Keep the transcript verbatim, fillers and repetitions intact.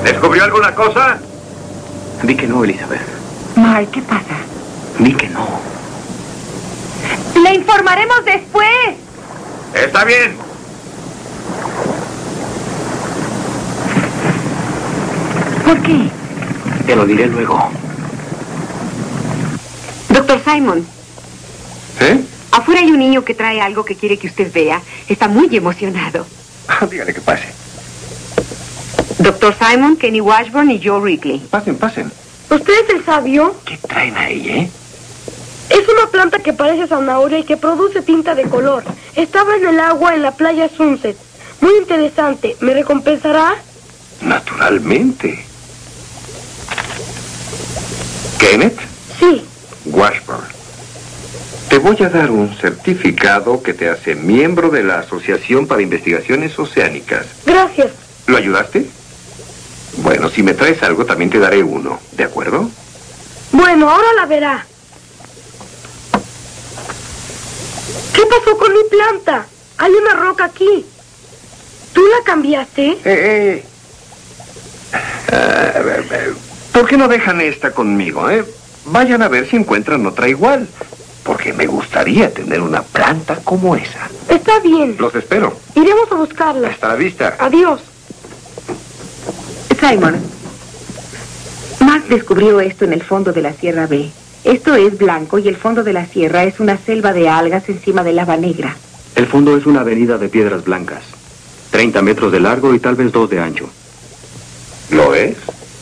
¿Descubrió alguna cosa? Di que no, Elizabeth. Mark, ¿qué pasa? Di que no. Le informaremos después. Está bien. ¿Por qué? Te lo diré luego. Doctor Simon. ¿Eh? Afuera hay un niño que trae algo que quiere que usted vea. Está muy emocionado. Dígale que pase. Doctor Simon, Kenny Washburn y Joe Wrigley. Pasen, pasen. ¿Usted es el sabio? ¿Qué traen ahí, eh? Es una planta que parece zanahoria y que produce tinta de color. Estaba en el agua en la playa Sunset. Muy interesante. ¿Me recompensará? Naturalmente. ¿Kenneth? Sí. Washburn. Te voy a dar un certificado que te hace miembro de la Asociación para Investigaciones Oceánicas. Gracias. ¿Lo ayudaste? Bueno, si me traes algo, también te daré uno. ¿De acuerdo? Bueno, ahora la verá. ¿Qué pasó con mi planta? Hay una roca aquí. ¿Tú la cambiaste? Eh, eh. Ah, eh, ¿Por qué no dejan esta conmigo, eh? Vayan a ver si encuentran otra igual. Porque me gustaría tener una planta como esa. Está bien. Los espero. Iremos a buscarla. Hasta la vista. Adiós. Simon, Mark descubrió esto en el fondo de la Sierra B. Esto es blanco y el fondo de la sierra es una selva de algas encima de lava negra. El fondo es una avenida de piedras blancas. treinta metros de largo y tal vez dos de ancho. ¿Lo es?